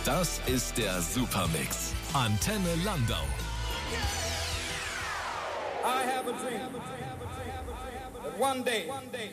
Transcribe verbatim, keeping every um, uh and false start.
Das ist der Supermix. Antenne Landau. I have a dream that one day